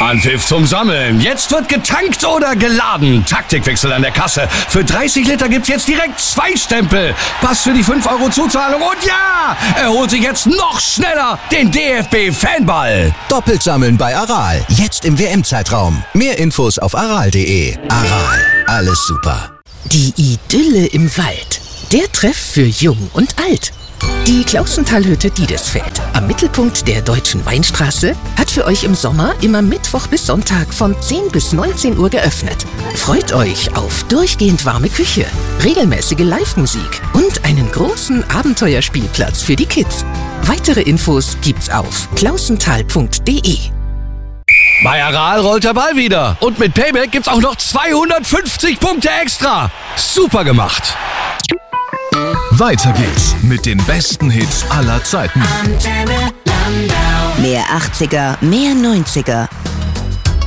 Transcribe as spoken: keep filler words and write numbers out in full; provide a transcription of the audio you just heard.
Anpfiff zum Sammeln. Jetzt wird getankt oder geladen. Taktikwechsel an der Kasse. Für dreißig Liter gibt's jetzt direkt zwei Stempel. Pass für die fünf Euro Zuzahlung und ja, er holt sich jetzt noch schneller den D F B-Fanball. Doppelt sammeln bei Aral. Jetzt im W M-Zeitraum. Mehr Infos auf aral punkt de. Aral. Alles super. Die Idylle im Wald. Der Treff für Jung und Alt. Die Klausentalhütte Diedesfeld am Mittelpunkt der Deutschen Weinstraße hat für euch im Sommer immer Mittwoch bis Sonntag von zehn bis neunzehn Uhr geöffnet. Freut euch auf durchgehend warme Küche, regelmäßige Live-Musik und einen großen Abenteuerspielplatz für die Kids. Weitere Infos gibt's auf klausental punkt de. Bei Aral rollt der Ball wieder. Und mit Payback gibt's auch noch zweihundertfünfzig Punkte extra. Super gemacht. Weiter geht's mit den besten Hits aller Zeiten. Mehr achtziger, mehr neunziger.